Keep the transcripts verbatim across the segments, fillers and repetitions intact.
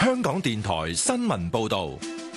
香港電台新聞報道。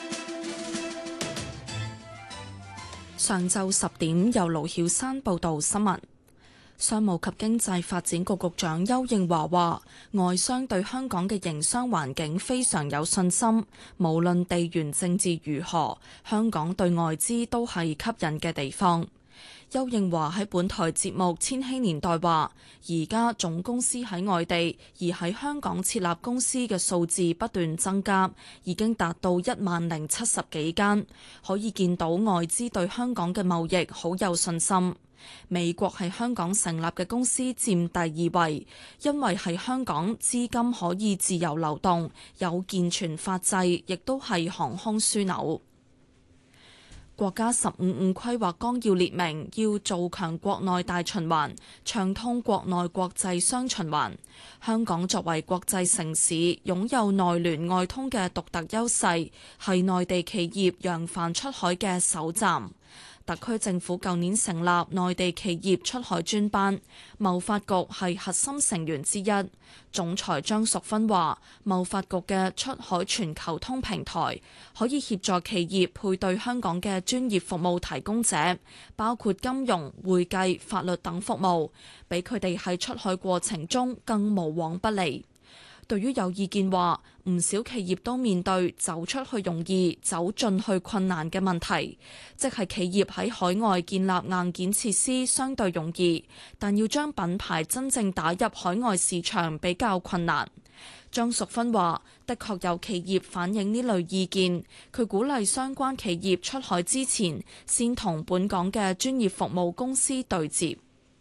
上晝十點，由盧曉山報道新聞。商務及經濟發展局局長邱應華話，外商對香港嘅營商環境非常有信心，無論地緣政治如何，香港對外資都係吸引嘅地方。邱應華喺本台節目《千禧年代》話，而家總公司喺外地，而喺香港設立公司嘅數字不斷增加，已經達到一萬零七十幾間，可以見到外資對香港嘅貿易好有信心。美國喺香港成立嘅公司佔第二位，因為喺香港資金可以自由流動，有健全法制，亦都係航空樞紐。國家十五五規劃綱要列明，要做強國內大循環，暢通國內國際雙循環。香港作為國際城市，擁有內聯外通嘅獨特優勢，係內地企業揚帆出海嘅首站。特區政府舊年成立內地企業出海專班，貿發局係核心成員之一。總裁張淑芬話，貿發局嘅出海全球通平台可以協助企業配對香港嘅專業服務提供者，包括金融、會計、法律等服務，俾佢哋喺出海過程中更無往不利。對於有意見話，唔少企業都面對走出去容易，走進去困難嘅問題，即係企業喺海外建立硬件設施相對容易，但要將品牌真正打入海外市場比較困難。張淑芬話，的確有企業反映呢類意見，佢鼓勵相關企業出海之前，先同本港嘅專業服務公司對接。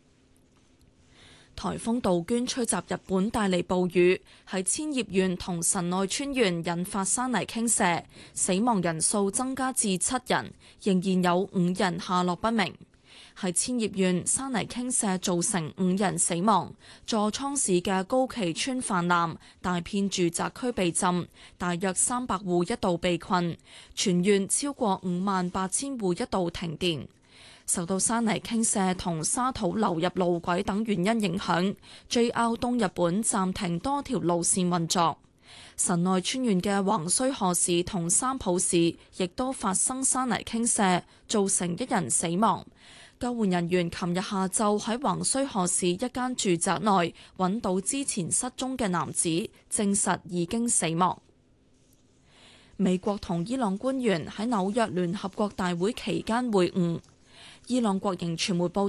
颱風杜鵑吹襲日本，帶嚟暴雨，喺千葉縣同神奈川縣引發山泥傾瀉，死亡人數增加至七人，仍然有五人下落不明。喺千葉縣，山泥傾瀉造成五人死亡，座倉市嘅高崎村泛濫，大片住宅區被浸，大約三百戶一度被困，全縣超過五萬八千戶一度停電。受到山泥傾瀉同沙土流入路軌等原因影響， J R 東日本暫停多條路線運作。神奈川縣嘅橫須賀市同三浦市亦都發生山泥傾瀉，造成一人死亡。救援人員琴日下晝喺橫須賀市一間住宅內揾到之前失蹤嘅男子，證實已經死亡。美國同伊朗官員喺紐約聯合國大會期間會晤。伊朗國營傳媒報